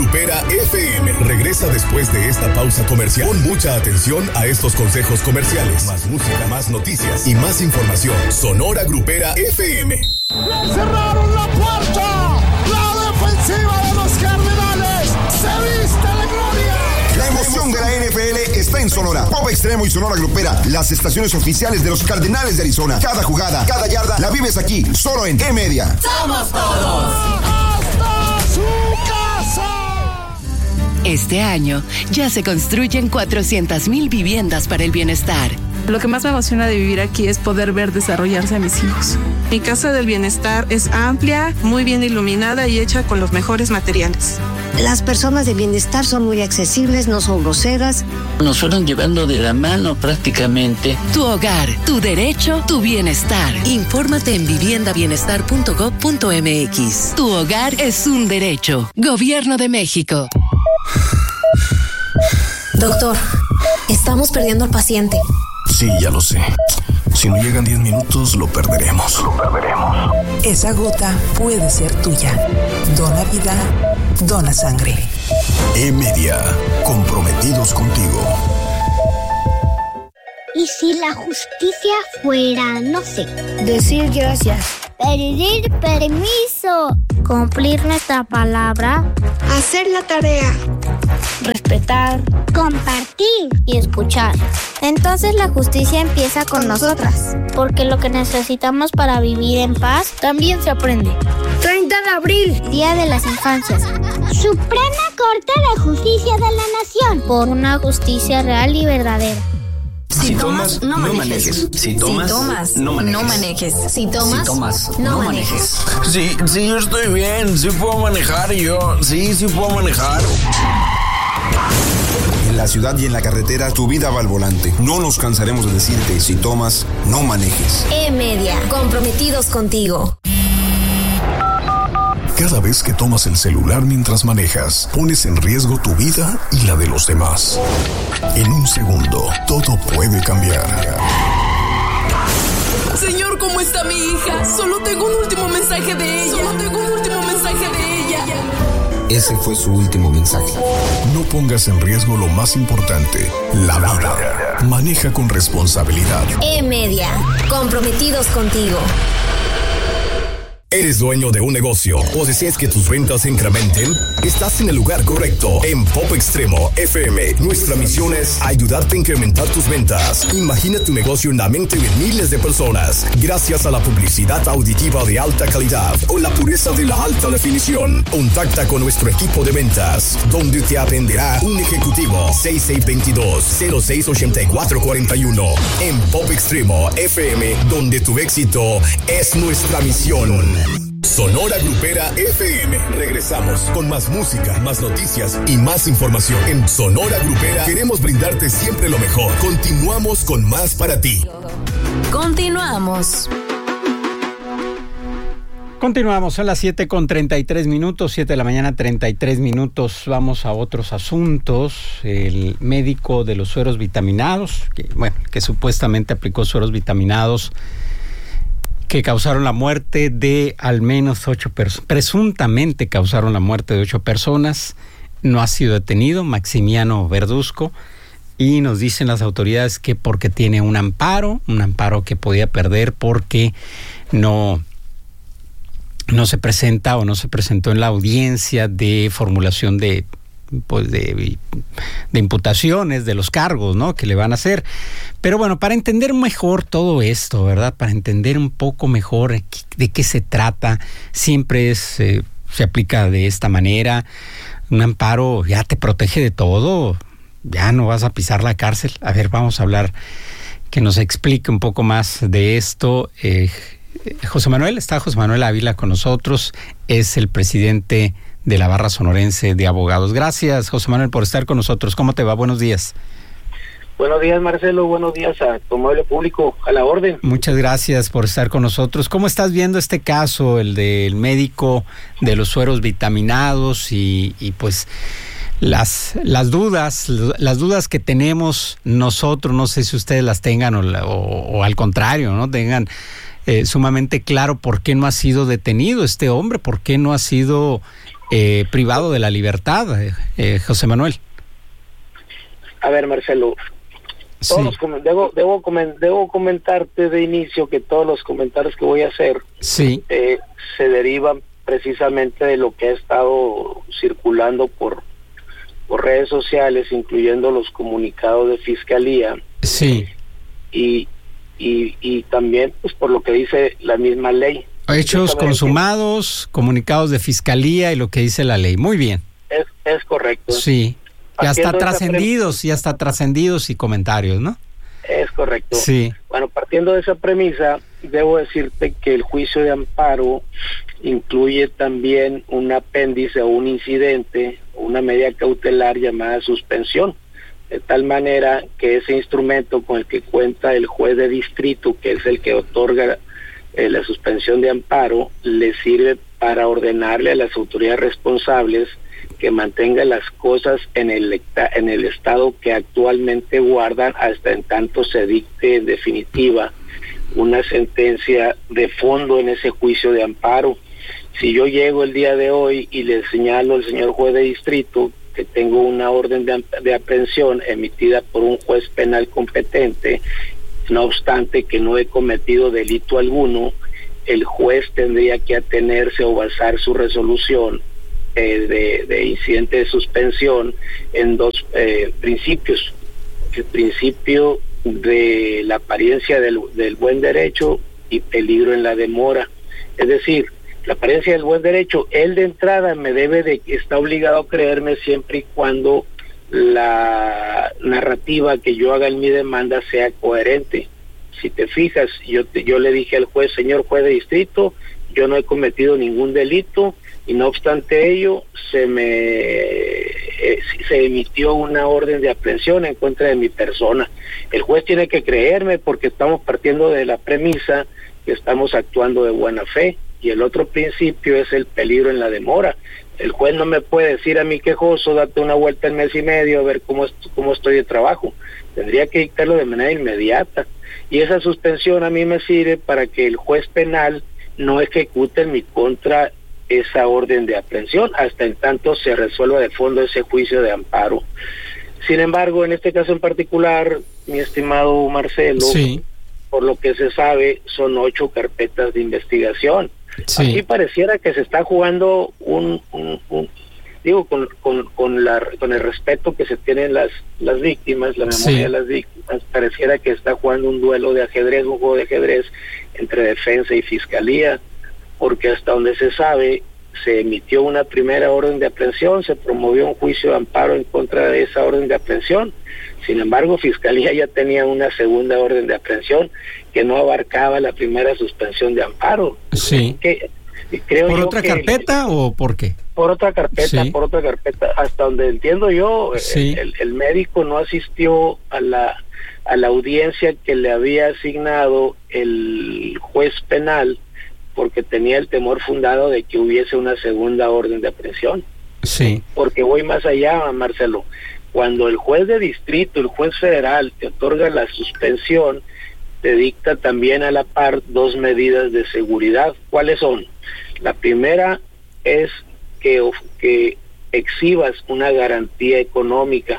Grupera FM regresa después de esta pausa comercial. Pon mucha atención a estos consejos comerciales. Más música, más noticias y más información. Sonora Grupera FM. ¡Cerraron la puerta! ¡La defensiva de los Cardenales se viste de gloria! La emoción de la NFL está en Sonora. Pop Extremo y Sonora Grupera, las estaciones oficiales de los Cardenales de Arizona. Cada jugada, cada yarda, la vives aquí, solo en E-Media. ¡Somos todos! ¡Hasta su casa! Este año ya se construyen 400,000 viviendas para el bienestar. Lo que más me emociona de vivir aquí es poder ver desarrollarse a mis hijos. Mi casa del bienestar es amplia, muy bien iluminada y hecha con los mejores materiales. Las personas de bienestar son muy accesibles, no son groseras. Nos fueron llevando de la mano prácticamente. Tu hogar, tu derecho, tu bienestar. Infórmate en viviendabienestar.gov.mx. Tu hogar es un derecho. Gobierno de México. Doctor, estamos perdiendo al paciente. Sí, ya lo sé. Si no llegan 10 minutos, lo perderemos. Esa gota puede ser tuya. Dona vida, dona sangre. E-Media, comprometidos contigo. ¿Y si la justicia fuera, no sé, decir gracias, pedir permiso, cumplir nuestra palabra, hacer la tarea, respetar, compartir y escuchar? Entonces la justicia empieza con nosotras, porque lo que necesitamos para vivir en paz también se aprende. 30 de abril, Día de las Infancias. Suprema Corte de Justicia de la Nación, por una justicia real y verdadera. Si tomas, no manejes. Si tomas, no manejes. Si tomas, no manejes. Sí, yo estoy bien. Sí puedo manejar yo. Sí puedo manejar. En la ciudad y en la carretera, tu vida va al volante. No nos cansaremos de decirte, si tomas, no manejes. E-Media, comprometidos contigo. Cada vez que tomas el celular mientras manejas, pones en riesgo tu vida y la de los demás. En un segundo, todo puede cambiar. Señor, ¿cómo está mi hija? Solo tengo un último mensaje de ella. Ese fue su último mensaje. No pongas en riesgo lo más importante, la vida. Maneja con responsabilidad. E-Media, comprometidos contigo. ¿Eres dueño de un negocio o deseas que tus ventas se incrementen? Estás en el lugar correcto. En Pop Extremo FM, nuestra misión es ayudarte a incrementar tus ventas. Imagina tu negocio en la mente de miles de personas gracias a la publicidad auditiva de alta calidad o la pureza de la alta definición. Contacta con nuestro equipo de ventas, donde te atenderá un ejecutivo. 6622-068441. En Pop Extremo FM, donde tu éxito es nuestra misión. Sonora Grupera FM. Regresamos con más música, más noticias y más información. En Sonora Grupera queremos brindarte siempre lo mejor. Continuamos con más para ti. Continuamos, son las 7:33, 7 de la mañana, 33 minutos. Vamos a otros asuntos. El médico de los sueros vitaminados, que supuestamente aplicó sueros vitaminados que causaron la muerte de al menos 8 personas, presuntamente causaron la muerte de 8 personas, no ha sido detenido, Maximiano Verduzco, y nos dicen las autoridades que porque tiene un amparo que podía perder porque no se presenta o no se presentó en la audiencia de formulación de imputaciones de los cargos, ¿no?, que le van a hacer. Pero bueno, para entender mejor todo esto, ¿verdad?, para entender un poco mejor de qué se trata, siempre se aplica de esta manera. Un amparo ya te protege de todo, ya no vas a pisar la cárcel. A ver, vamos a hablar, que nos explique un poco más de esto. José Manuel Ávila con nosotros, es el presidente de la Barra Sonorense de Abogados. Gracias, José Manuel, por estar con nosotros. ¿Cómo te va? Buenos días. Buenos días, Marcelo. Buenos días a tu amable público. A la orden. Muchas gracias por estar con nosotros. ¿Cómo estás viendo este caso, el del médico de los sueros vitaminados y pues las dudas que tenemos nosotros? No sé si ustedes las tengan o al contrario, ¿no?, tengan sumamente claro por qué no ha sido detenido este hombre, por qué no ha sido privado de la libertad, José Manuel. A ver, Marcelo, Sí. debo comentarte de inicio que todos los comentarios que voy a hacer Sí. Se derivan precisamente de lo que ha estado circulando por redes sociales, incluyendo los comunicados de Fiscalía. Sí. Y también pues por lo que dice la misma ley. Hechos consumados, comunicados de Fiscalía y lo que dice la ley. Muy bien. Es correcto. Sí. Ya está trascendidos y comentarios, ¿no? Es correcto. Sí. Bueno, partiendo de esa premisa, debo decirte que el juicio de amparo incluye también un apéndice o un incidente, una medida cautelar llamada suspensión, de tal manera que ese instrumento con el que cuenta el juez de distrito, que es el que otorga la suspensión de amparo, le sirve para ordenarle a las autoridades responsables que mantenga las cosas en el estado que actualmente guardan hasta en tanto se dicte en definitiva una sentencia de fondo en ese juicio de amparo. Si yo llego el día de hoy y le señalo al señor juez de distrito que tengo una orden de aprehensión emitida por un juez penal competente, no obstante que no he cometido delito alguno, el juez tendría que atenerse o basar su resolución de incidente de suspensión en dos principios: el principio de la apariencia del buen derecho y peligro en la demora. Es decir, la apariencia del buen derecho, él de entrada está obligado a creerme siempre y cuando la narrativa que yo haga en mi demanda sea coherente. Si te fijas, yo le dije al juez: señor juez de distrito, yo no he cometido ningún delito, y no obstante ello se emitió una orden de aprehensión en contra de mi persona. El juez tiene que creerme porque estamos partiendo de la premisa que estamos actuando de buena fe, y el otro principio es el peligro en la demora. El juez no me puede decir a mí quejoso: date una vuelta en mes y medio a ver cómo estoy de trabajo. Tendría que dictarlo de manera inmediata, y esa suspensión a mí me sirve para que el juez penal no ejecute en mi contra esa orden de aprehensión hasta en tanto se resuelva de fondo ese juicio de amparo. Sin embargo, en este caso en particular, mi estimado Marcelo, sí, por lo que se sabe, son 8 carpetas de investigación. Sí. Aquí pareciera que se está jugando con el respeto que se tienen las víctimas, la memoria de las víctimas, pareciera que está jugando un duelo de ajedrez, un juego de ajedrez entre defensa y fiscalía, porque hasta donde se sabe, se emitió una primera orden de aprehensión, se promovió un juicio de amparo en contra de esa orden de aprehensión. Sin embargo, Fiscalía ya tenía una segunda orden de aprehensión que no abarcaba la primera suspensión de amparo. Sí. ¿Por otra carpeta o por qué? Por otra carpeta, sí. Hasta donde entiendo yo, sí, el médico no asistió a la audiencia que le había asignado el juez penal porque tenía el temor fundado de que hubiese una segunda orden de aprehensión. Sí. Porque voy más allá, Marcelo. Cuando el juez de distrito, el juez federal, te otorga la suspensión, te dicta también a la par 2 medidas de seguridad. ¿Cuáles son? La primera es que exhibas una garantía económica.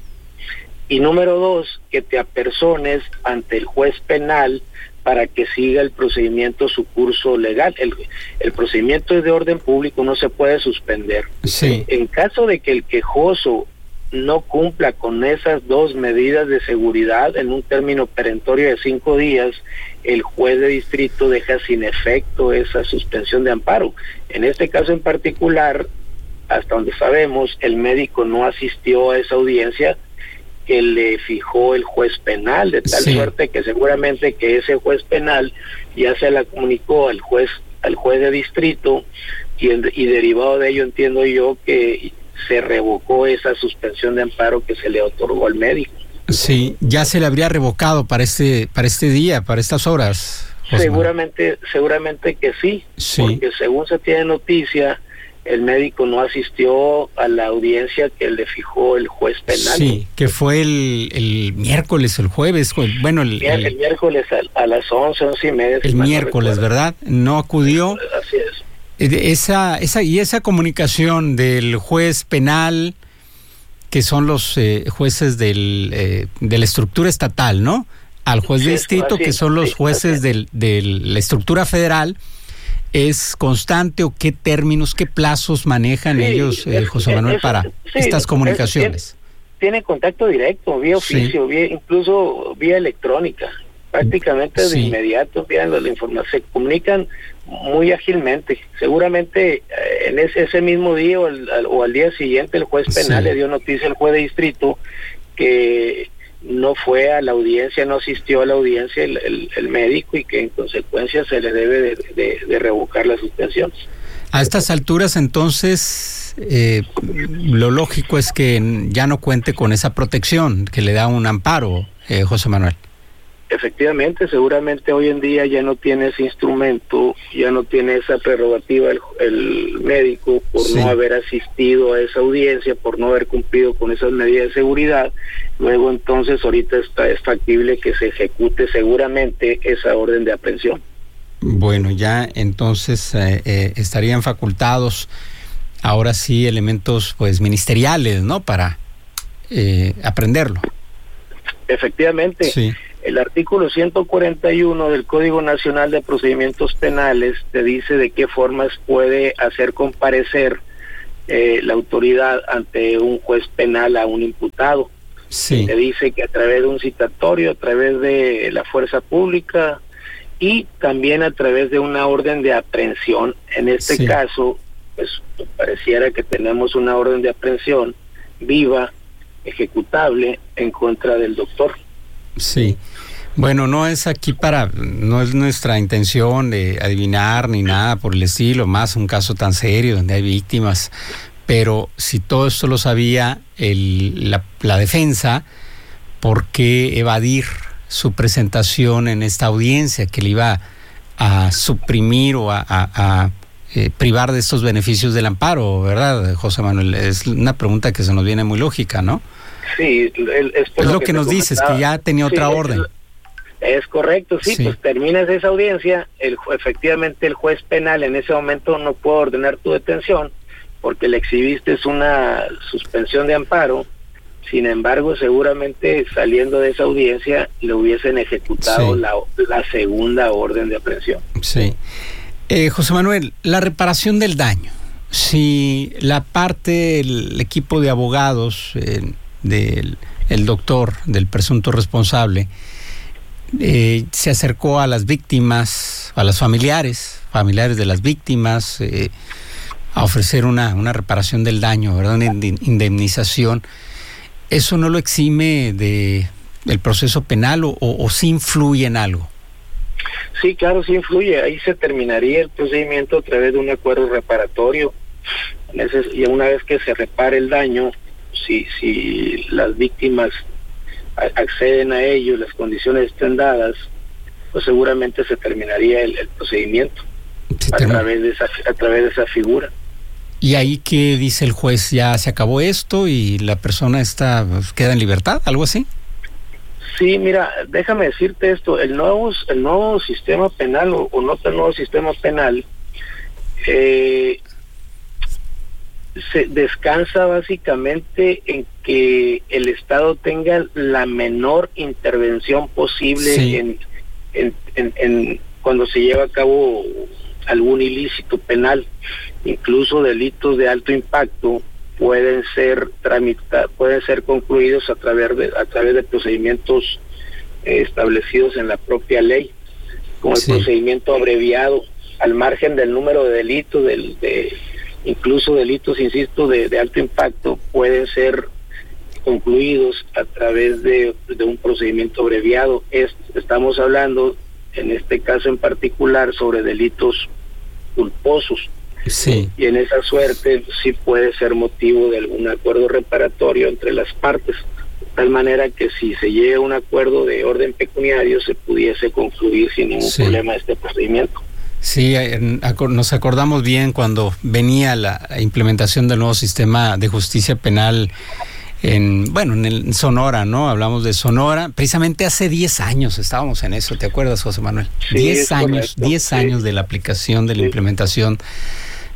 Y número 2, que te apersones ante el juez penal para que siga el procedimiento su curso legal. El procedimiento es de orden público, no se puede suspender. Sí. En caso de que el quejoso no cumpla con esas 2 medidas de seguridad en un término perentorio de 5 días, el juez de distrito deja sin efecto esa suspensión de amparo. En este caso en particular, hasta donde sabemos, el médico no asistió a esa audiencia que le fijó el juez penal, de tal suerte que seguramente que ese juez penal ya se la comunicó al juez de distrito, y derivado de ello entiendo yo que se revocó esa suspensión de amparo que se le otorgó al médico. Sí, ya se le habría revocado para este día, para estas horas. Seguramente que sí, porque según se tiene noticia, el médico no asistió a la audiencia que le fijó el juez penal. Sí, que fue el miércoles, el jueves, bueno, el miércoles a las 11:30. El miércoles, ¿verdad? No acudió. Así es. Esa comunicación del juez penal, que son los jueces de la estructura estatal, ¿no? Al juez de distrito, que son los jueces de la estructura federal, ¿es constante o qué términos, qué plazos manejan ellos, José Manuel, para estas comunicaciones? Tiene contacto directo, vía oficio, incluso vía electrónica. Prácticamente de inmediato envían la información, se comunican muy ágilmente. Seguramente en ese mismo día o al día siguiente el juez penal le dio noticia al juez de distrito que no fue a la audiencia, no asistió a la audiencia el médico y que en consecuencia se le debe de revocar la suspensión. A estas alturas entonces lo lógico es que ya no cuente con esa protección que le da un amparo, José Manuel. Efectivamente, seguramente hoy en día ya no tiene ese instrumento, ya no tiene esa prerrogativa el médico por no haber asistido a esa audiencia, por no haber cumplido con esas medidas de seguridad. Luego entonces ahorita es factible que se ejecute seguramente esa orden de aprehensión. Bueno, ya entonces estarían facultados ahora sí elementos pues ministeriales, ¿no? Para aprenderlo. Efectivamente. Sí. El artículo 141 del Código Nacional de Procedimientos Penales te dice de qué formas puede hacer comparecer la autoridad ante un juez penal a un imputado. Sí. Te dice que a través de un citatorio, a través de la fuerza pública y también a través de una orden de aprehensión. En este caso, pues pareciera que tenemos una orden de aprehensión viva, ejecutable, en contra del doctor. Sí. Bueno, no es nuestra intención de adivinar ni nada por el estilo, más un caso tan serio donde hay víctimas, pero si todo esto lo sabía la defensa, ¿por qué evadir su presentación en esta audiencia que le iba a suprimir o a privar de estos beneficios del amparo, verdad, José Manuel? Es una pregunta que se nos viene muy lógica, ¿no? Sí, es lo que nos dices, que ya tenía otra orden. Es correcto, pues terminas esa audiencia, efectivamente el juez penal en ese momento no puede ordenar tu detención porque le exhibiste una suspensión de amparo. Sin embargo, seguramente saliendo de esa audiencia le hubiesen ejecutado la segunda orden de aprehensión. Sí. José Manuel, la reparación del daño. Si la parte, el equipo de abogados del doctor, del presunto responsable, se acercó a las víctimas, a los familiares de las víctimas, a ofrecer una reparación del daño, ¿verdad? Una indemnización. ¿Eso no lo exime del proceso penal o sí influye en algo? Sí, claro, sí influye. Ahí se terminaría el procedimiento a través de un acuerdo reparatorio. Y una vez que se repare el daño, si las víctimas acceden a ello, las condiciones estén dadas, pues seguramente se terminaría el procedimiento a través de esa figura. ¿Y ahí qué dice el juez? ¿Ya se acabó esto y la persona queda en libertad? ¿Algo así? Sí, mira, déjame decirte esto, el nuevo sistema penal o no tan nuevo sistema penal se descansa básicamente en que el Estado tenga la menor intervención posible en cuando se lleva a cabo algún ilícito penal. Incluso delitos de alto impacto pueden ser concluidos a través de procedimientos establecidos en la propia ley, como el procedimiento abreviado, al margen del número de delitos, incluso delitos, insisto, de alto impacto pueden ser concluidos a través de un procedimiento abreviado. Estamos hablando, en este caso en particular, sobre delitos culposos. Sí. Y en esa suerte sí puede ser motivo de algún acuerdo reparatorio entre las partes, de tal manera que si se llega a un acuerdo de orden pecuniario se pudiese concluir sin ningún problema este procedimiento. Sí, nos acordamos bien cuando venía la implementación del nuevo sistema de justicia penal en Sonora, ¿no? Hablamos de Sonora, precisamente hace 10 años estábamos en eso, ¿te acuerdas, José Manuel? Sí, 10 años, 10 años de la aplicación, de la implementación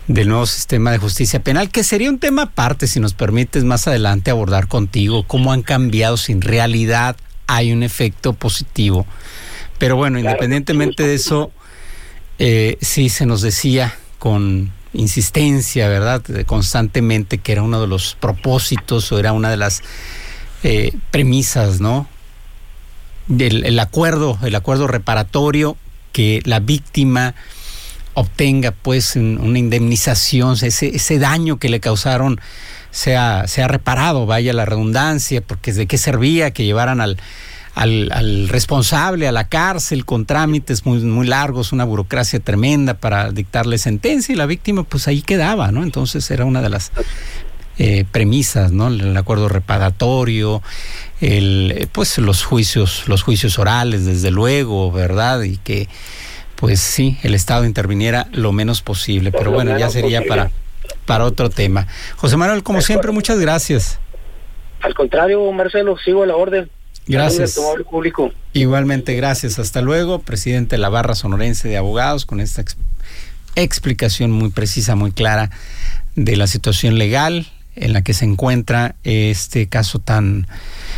del nuevo sistema de justicia penal, que sería un tema aparte, si nos permites más adelante abordar contigo cómo han cambiado, si en realidad hay un efecto positivo. Pero bueno, independientemente de eso, sí se nos decía con insistencia, ¿verdad?, constantemente, que era uno de los propósitos o era una de las premisas, ¿no?, el acuerdo reparatorio, que la víctima obtenga pues una indemnización, ese daño que le causaron sea reparado, vaya la redundancia, porque de qué servía que llevaran al responsable a la cárcel con trámites muy, muy largos, una burocracia tremenda para dictarle sentencia, y la víctima pues ahí quedaba, ¿no? Entonces era una de las premisas, ¿no? El acuerdo reparatorio, pues los juicios orales, desde luego, ¿verdad? Y que pues sí, el Estado interviniera lo menos posible, pero bueno, ya sería para otro tema. José Manuel, como siempre, muchas gracias. Al contrario, Marcelo, sigo a la orden. Gracias. Público. Igualmente, gracias. Hasta luego, presidente de la Barra Sonorense de Abogados, con esta explicación muy precisa, muy clara de la situación legal en la que se encuentra este caso tan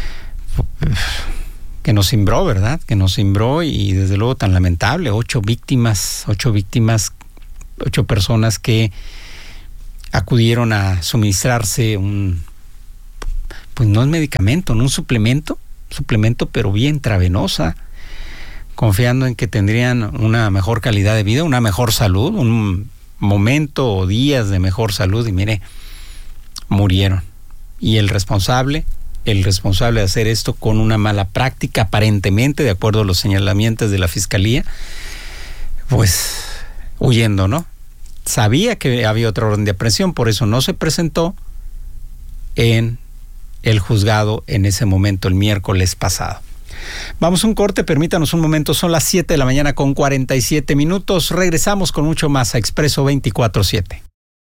que nos cimbró, ¿verdad? Que nos cimbró, y desde luego tan lamentable. 8 personas que acudieron a suministrarse pues no es medicamento, no un suplemento, pero vía intravenosa, confiando en que tendrían una mejor calidad de vida, una mejor salud, un momento o días de mejor salud, y mire, murieron. Y el responsable de hacer esto con una mala práctica, aparentemente, de acuerdo a los señalamientos de la Fiscalía, pues huyendo, ¿no? Sabía que había otra orden de aprehensión, por eso no se presentó en el juzgado en ese momento, el miércoles pasado. Vamos a un corte, permítanos un momento, son las 7 de la mañana con 47 minutos. Regresamos con mucho más a Expreso 24/7.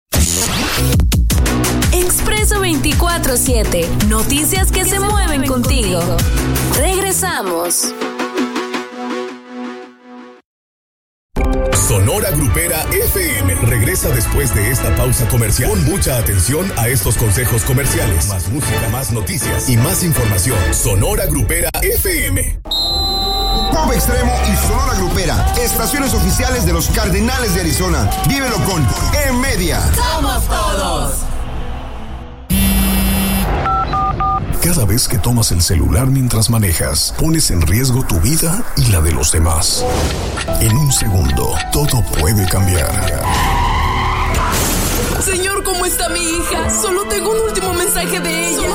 Expreso 24/7. Noticias que se mueven contigo. Regresamos. Sonora Grupera FM regresa después de esta pausa comercial. Pon mucha atención a estos consejos comerciales. Más música, más noticias y más información. Sonora Grupera FM. Pop Extremo y Sonora Grupera, estaciones oficiales de los Cardenales de Arizona. Vívelo con E-Media. ¡Somos todos! Cada vez que tomas el celular mientras manejas, pones en riesgo tu vida y la de los demás. En un segundo, todo puede cambiar. Señor, ¿cómo está mi hija? Solo tengo un último mensaje de ella.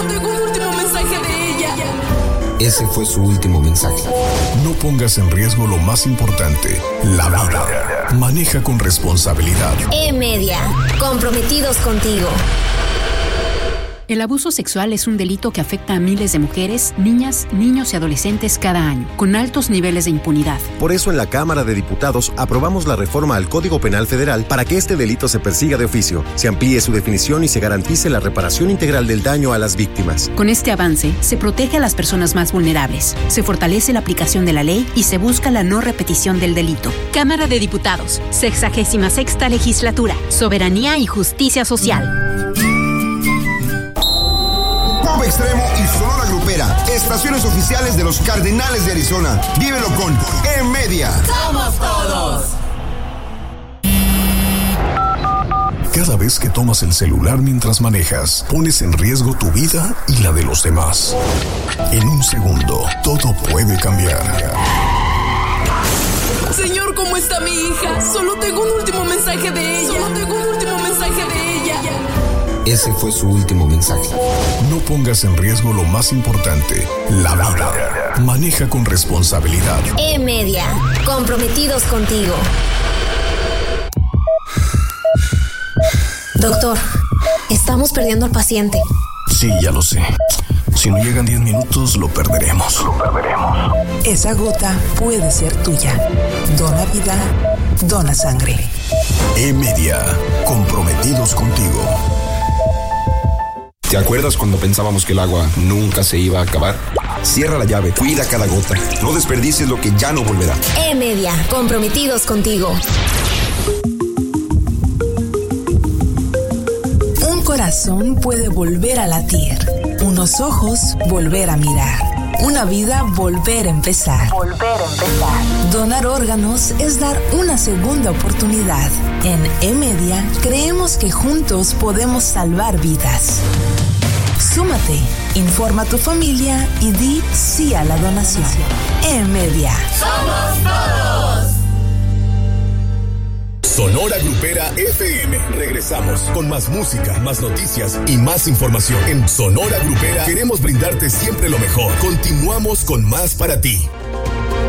Ese fue su último mensaje. No pongas en riesgo lo más importante, la vida. Maneja con responsabilidad. E-Media, comprometidos contigo. El abuso sexual es un delito que afecta a miles de mujeres, niñas, niños y adolescentes cada año, con altos niveles de impunidad. Por eso en la Cámara de Diputados aprobamos la reforma al Código Penal Federal para que este delito se persiga de oficio, se amplíe su definición y se garantice la reparación integral del daño a las víctimas. Con este avance, se protege a las personas más vulnerables, se fortalece la aplicación de la ley y se busca la no repetición del delito. Cámara de Diputados, 66ª Legislatura, Soberanía y Justicia Social. Pop Extremo y Sonora Grupera, estaciones oficiales de los Cardenales de Arizona. Vívelo con E-Media. ¡Somos todos! Cada vez que tomas el celular mientras manejas, pones en riesgo tu vida y la de los demás. En un segundo, todo puede cambiar. Señor, ¿cómo está mi hija? Solo tengo un último mensaje de ella. Ese fue su último mensaje. No pongas en riesgo lo más importante, la vida. Maneja con responsabilidad. E-Media, comprometidos contigo. Doctor, estamos perdiendo al paciente. Sí, ya lo sé. Si no llegan 10 minutos, lo perderemos. Esa gota puede ser tuya. Dona vida, dona sangre. E-Media, comprometidos contigo. ¿Te acuerdas cuando pensábamos que el agua nunca se iba a acabar? Cierra la llave, cuida cada gota. No desperdicies lo que ya no volverá. E-Media, comprometidos contigo. corazón puede volver a latir, unos ojos volver a mirar, una vida volver a empezar. Donar órganos es dar una segunda oportunidad. En E-Media creemos que juntos podemos salvar vidas. Súmate, informa a tu familia y di sí a la donación. E-Media. ¡Somos todos! Sonora Grupera FM. Regresamos con más música, más noticias y más información. En Sonora Grupera queremos brindarte siempre lo mejor. Continuamos con más para ti.